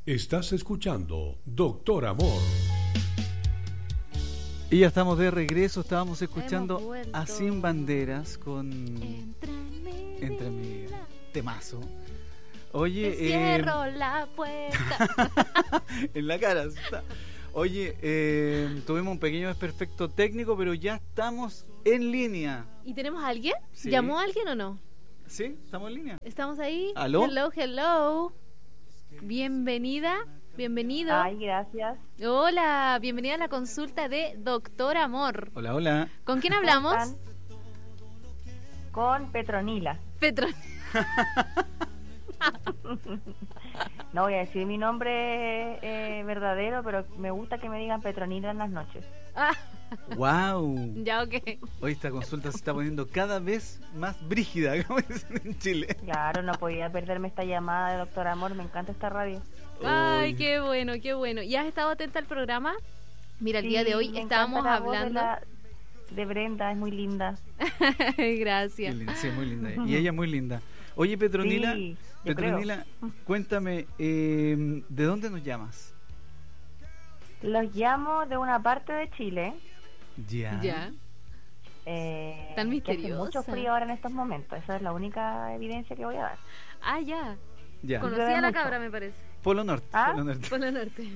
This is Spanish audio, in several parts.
Estás escuchando Doctor Amor. Y ya estamos de regreso, estábamos escuchando a Sin Banderas con Entre mi temazo. Oye, te cierro la puerta. En la cara está. Oye, tuvimos un pequeño desperfecto técnico, pero ya estamos en línea. ¿Y tenemos a alguien? Sí. ¿Llamó a alguien o no? Sí, estamos en línea. ¿Estamos ahí? ¿Aló? Hello, hello. Bienvenida, bienvenido. Ay, gracias. Hola, bienvenida a la consulta de Doctor Amor. Hola, hola. ¿Con quién hablamos? ¿Cómo están? Con Petronila. Petro. No voy a decir mi nombre verdadero, pero me gusta que me digan Petronila en las noches. Ah, Wow. ya, ok. Hoy esta consulta se está poniendo cada vez más brígida, como dicen en Chile. Claro, no podía perderme esta llamada de Doctor Amor, me encanta esta radio. Ay, Uy. qué bueno, qué bueno. ¿Ya has estado atenta al programa? Mira, el Sí, día de hoy me estábamos encanta la voz hablando. de Brenda, es muy linda. Qué Gracias. linda, sí, muy linda. Y ella es muy linda. Oye, Petronila, Sí, yo Petronila, cuéntame, ¿de dónde nos llamas? Los llamo de una parte de Chile. Ya. Ya. Tan Que hace misteriosa. mucho frío ahora en estos momentos. Esa es la única evidencia que voy a dar. Ah, ya. Ya. Conocí a la cabra, me parece. Polo Norte. ¿Ah? Polo Norte. Por la norte.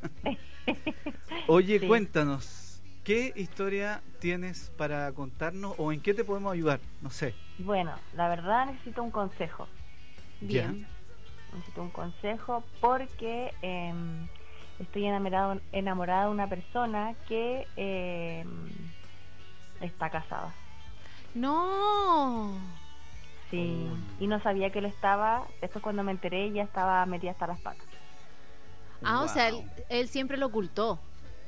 Oye, Sí. cuéntanos, ¿qué historia tienes para contarnos o en qué te podemos ayudar? No sé. Bueno, la verdad necesito un consejo. Bien. Necesito un consejo porque estoy enamorada de una persona que está casada. No. Sí, y no sabía que lo estaba. Después cuando me enteré ya estaba metida hasta las patas. Ah, o sea, Wow. él siempre lo ocultó.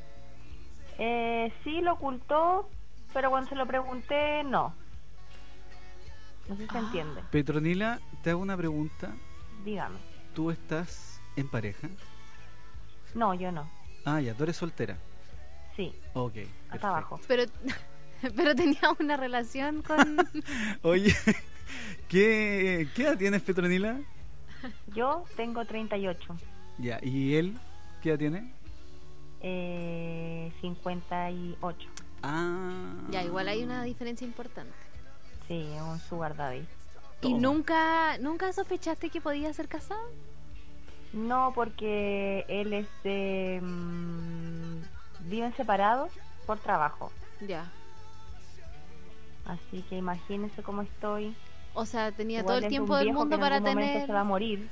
Sí, lo ocultó, pero cuando se lo pregunté, no. No sé si se entiende. Petronila, te hago una pregunta. Dígame. ¿Tú estás en pareja? No, yo no. Ah, ya, tú eres soltera. Sí, Ok. perfecto. hasta abajo. Pero tenía una relación con... Oye, ¿qué edad tienes, Petronila? Yo tengo 38. Ya, ¿y él qué edad tiene? 58. Ah. Ya, igual hay una diferencia importante. Sí, es un sugar daddy. ¿Y Toma. nunca sospechaste que podía ser casado? No, porque él es viven separados por trabajo. Ya. Así que imagínense cómo estoy. O sea, tenía Igual todo el es tiempo un del viejo mundo que en para algún momento tener... se va a morir.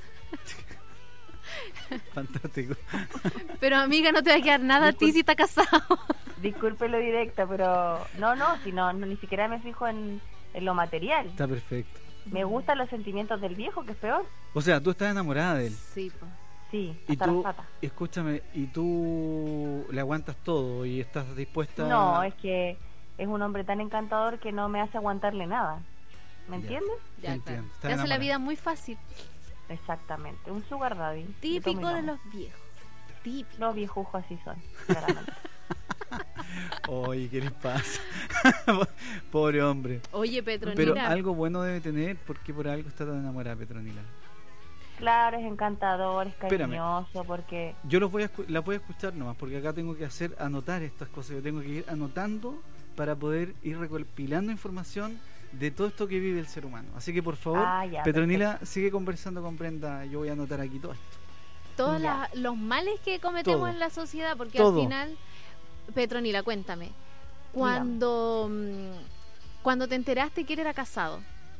Fantástico. Pero amiga, no te va a quedar nada a ti si está casado. Disculpe lo directo, pero no, ni siquiera me fijo en lo material. Está perfecto. Me gustan los sentimientos del viejo, que es peor. O sea, tú estás enamorada de él. Sí, pues. Sí, Y hasta tú, las patas. escúchame, y tú le aguantas todo y estás dispuesta. No, es que es un hombre tan encantador que no me hace aguantarle nada. ¿Me Ya. entiendes? Ya, Entiendo, claro. estás Te hace la enamorada. vida muy fácil. Exactamente, un sugar daddy. Típico Yo tomo y de no. los viejos. Típico. Los viejujos así son, claramente. Oye, ¿qué les pasa? Pobre hombre. Oye, Petronila. Pero algo bueno debe tener porque por algo está tan enamorada Petronila. Claro, es encantador, es Espérame. cariñoso, porque... Yo la voy a escuchar nomás porque acá tengo que anotar estas cosas. Yo tengo que ir anotando para poder ir recopilando información de todo esto que vive el ser humano. Así que por favor, Ya, Petronila, sigue conversando con Brenda. Yo voy a anotar aquí todo esto. Todos Ya. los males que cometemos Todo. en la sociedad, porque Todo. al final, Petronila, cuéntame, cuando te enteraste que él era casado,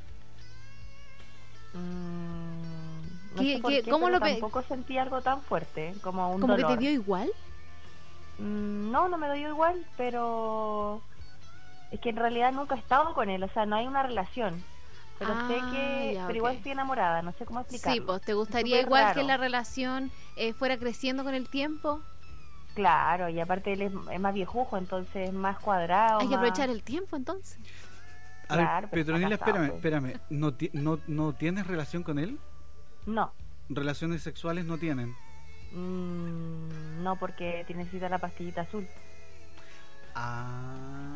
No sé por qué, cómo pero lo pe- tampoco sentí algo tan fuerte, como un como dolor. que te dio igual. No me dio igual, pero es que en realidad nunca he estado con él, o sea, no hay una relación. Pero Ah, sé que, ya, pero igual ok. estoy enamorada, no sé cómo explicarlo. Sí, pues te gustaría Súper igual raro. que la relación fuera creciendo con el tiempo. Claro, y aparte él es más viejujo, entonces es más cuadrado. Hay que más- aprovechar el tiempo entonces. A Claro, ver, pero Petronila, está casado, espérame. ¿No tienes relación con él? No, ¿Relaciones sexuales no tienen? no porque necesita la pastillita azul. Ah.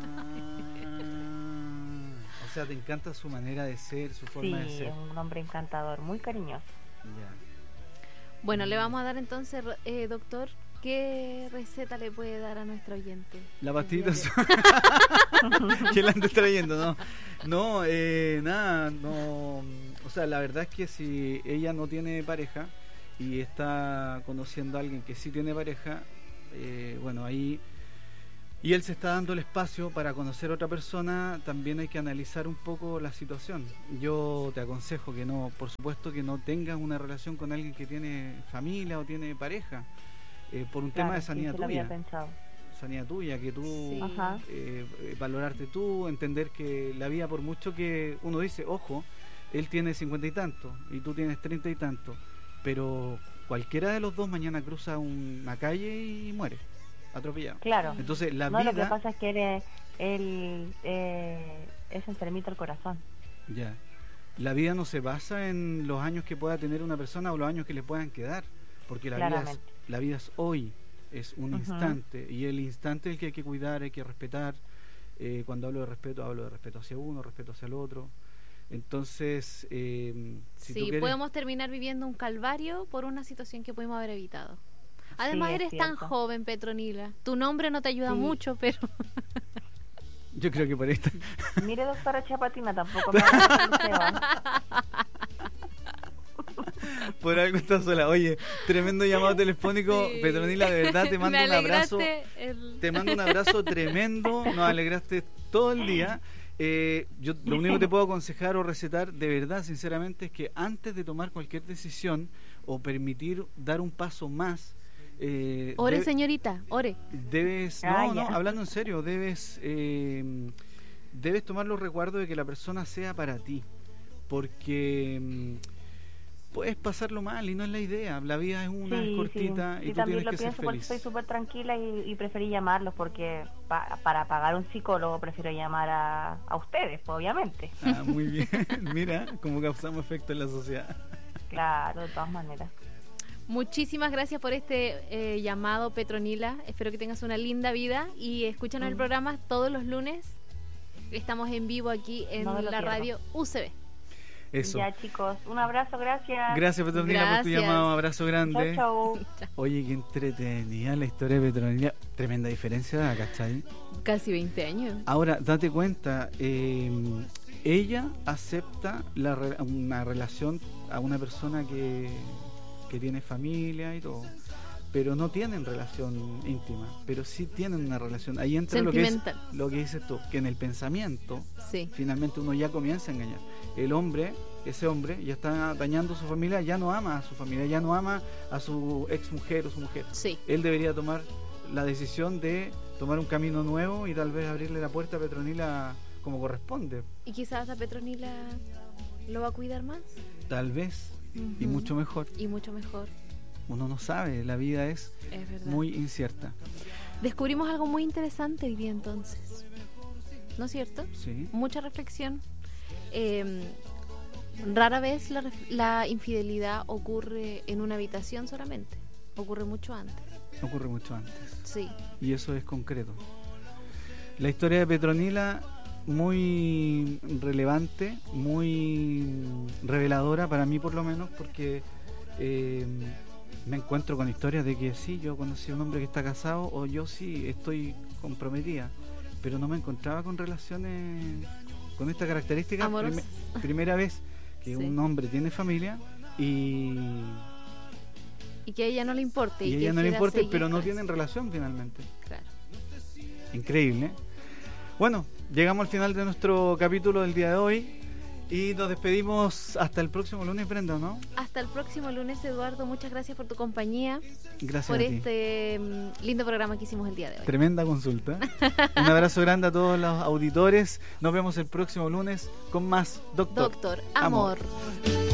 O sea, te encanta su manera de ser, su Sí, forma de ser. es un hombre encantador, muy cariñoso. Ya. Bueno, le vamos a dar entonces, doctor, ¿qué receta le puede dar a nuestro oyente? La pastillita que la andes trayendo, ¿no? No, nada, no. O sea, la verdad es que si ella no tiene pareja y está conociendo a alguien que sí tiene pareja, bueno, ahí, y él se está dando el espacio para conocer a otra persona, también hay que analizar un poco la situación. Yo te aconsejo que no, por supuesto, que no tengas una relación con alguien que tiene familia o tiene pareja, por un tema de sanidad tuya. Sanidad tuya, que tú valorarte tú, entender que la vida, por mucho que uno dice, ojo, él tiene 50 y tanto y tú tienes 30 y tanto, pero cualquiera de los dos mañana cruza una calle y muere atropellado. Claro. Entonces la vida... vida... Lo que pasa es que él es enfermito al corazón. Ya. La vida no se basa en los años que pueda tener una persona o los años que le puedan quedar, porque la vida es hoy, es un instante, y el instante es el que hay que cuidar, hay que respetar. Cuando hablo de respeto hacia uno, respeto hacia el otro. Entonces, si tú quieres... podemos terminar viviendo un calvario por una situación que pudimos haber evitado. Además, sí, eres tan joven, Petronila. Tu nombre no te ayuda mucho, pero... Yo creo que por esta... Mire, doctora Chapatina, tampoco me va Por algo estás sola. Oye, tremendo llamado telefónico. Sí. Petronila, de verdad te mando un abrazo. Te mando un abrazo tremendo. Nos alegraste todo el día. Yo lo único que te puedo aconsejar o recetar, de verdad, sinceramente, es que antes de tomar cualquier decisión o permitir dar un paso más, ore, señorita, ore. Debes, hablando en serio, debes tomar los recuerdos de que la persona sea para ti, porque puedes pasarlo mal y no es la idea. La vida es una, es cortita, y tú tienes que ser feliz. Porque estoy súper tranquila y preferí llamarlos porque para pagar un psicólogo prefiero llamar a ustedes, obviamente. Muy bien. Mira, como causamos efecto en la sociedad. Claro, de todas maneras. Muchísimas gracias por este llamado, Petronila. Espero que tengas una linda vida y escúchanos el programa todos los lunes. Estamos en vivo aquí en la radio UCB. Eso. Ya, chicos, un abrazo, gracias. Gracias, Petronila, por tu llamado. Abrazo grande. Chau. Oye, qué entretenida la historia de Petronila. Tremenda diferencia, ¿cachai? Casi 20 años. Ahora, date cuenta, ella acepta una relación a una persona que tiene familia y todo, pero no tienen relación íntima, pero sí tienen una relación. Ahí entra lo que dices tú, que en el pensamiento finalmente uno ya comienza a engañar. Ese hombre ya está dañando a su familia, ya no ama a su familia, ya no ama a su ex mujer o su mujer. Él debería tomar la decisión de tomar un camino nuevo y tal vez abrirle la puerta a Petronila como corresponde. Y quizás a Petronila lo va a cuidar más. Tal vez. Y mucho mejor. Uno no sabe, la vida es muy incierta. Descubrimos algo muy interesante hoy día entonces, ¿no es cierto? Sí. Mucha reflexión. Rara vez la infidelidad ocurre en una habitación solamente. Ocurre mucho antes. Sí. Y eso es concreto. La historia de Petronila, muy relevante, muy reveladora para mí por lo menos, porque me encuentro con historias de que sí, yo conocí a un hombre que está casado, o yo sí estoy comprometida, pero no me encontraba con relaciones con esta característica. Primera vez que un hombre tiene familia y que a ella no le importe. Y a ella no le importe, pero no tienen relación finalmente. Claro. Increíble. Bueno, llegamos al final de nuestro capítulo del día de hoy y nos despedimos hasta el próximo lunes, Brenda, ¿no? Hasta el próximo lunes, Eduardo. Muchas gracias por tu compañía. Gracias por a ti. Este lindo programa que hicimos el día de hoy. Tremenda consulta. Un abrazo grande a todos los auditores. Nos vemos el próximo lunes con más Doctor Amor.